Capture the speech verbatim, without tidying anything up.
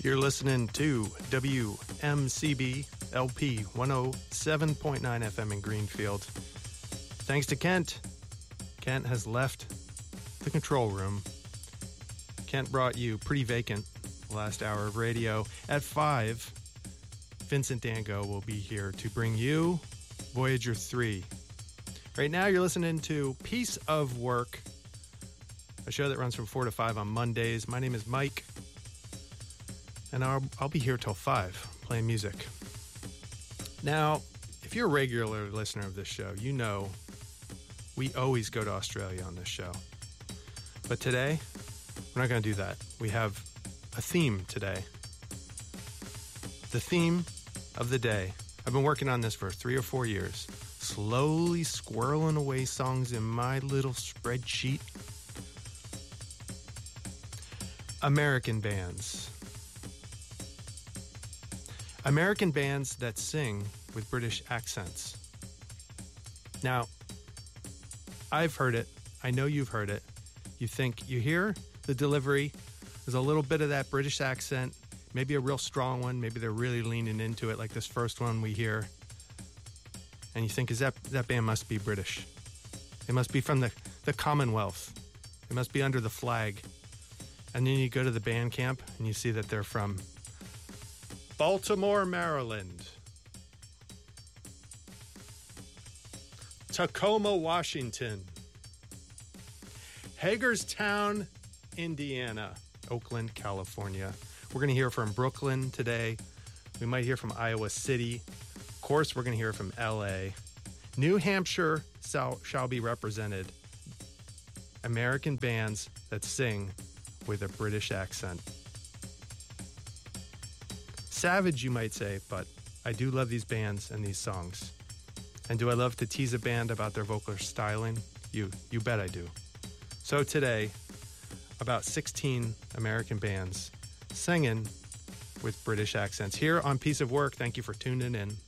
You're listening to W M C B L P one oh seven point nine F M in Greenfield. Thanks to Kent. Kent has left the control room. Kent brought you Pretty Vacant, the last hour of radio. At five, Vincent Dango will be here to bring you Voyager three. Right now, you're listening to Piece of Work, a show that runs from four to five on Mondays. My name is Mike, and I'll, I'll be here till five playing music. Now, if you're a regular listener of this show, you know we always go to Australia on this show. But today, we're not going to do that. We have a theme today. The theme of the day. I've been working on this for three or four years, slowly squirreling away songs in my little spreadsheet. American bands. American bands that sing with British accents. Now, I've heard it. I know you've heard it. You think, you hear the delivery, there's a little bit of that British accent, maybe a real strong one, maybe they're really leaning into it like this first one we hear. And you think, is that that band must be British. They must be from the, the Commonwealth. They must be under the flag. And then you go to the band camp and you see that they're from Baltimore, Maryland, Tacoma, Washington, Hagerstown, Indiana, Oakland, California. We're going to hear from Brooklyn today. We might hear from Iowa City. Of course, we're going to hear from L A. New Hampshire shall, shall be represented. American bands that sing with a British accent. Savage, you might say, but I do love these bands and these songs. And do I love to tease a band about their vocal styling? You, you bet I do. So today, about sixteen American bands singing with British accents. Here on Piece of Work, thank you for tuning in.